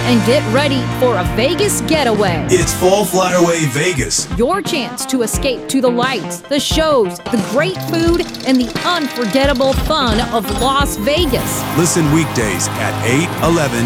and get ready for a Vegas getaway. It's Fall Flyaway Vegas. Your chance to escape to the lights, the shows, the great food, and the unforgettable fun of Las Vegas. Listen weekdays at 8, 11,